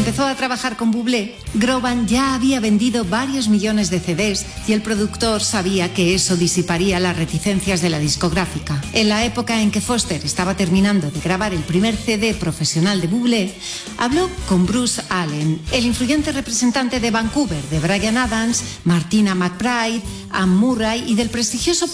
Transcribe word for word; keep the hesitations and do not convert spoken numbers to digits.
empezó a trabajar con Bublé, Groban ya había vendido varios millones de C Ds y el productor sabía que eso disiparía las reticencias de la discográfica. En la época en que Foster estaba terminando de grabar el primer C D profesional de Bublé, habló con Bruce Allen, el influyente representante de Vancouver de Bryan Adams, Martina McBride, Anne Murray y del prestigioso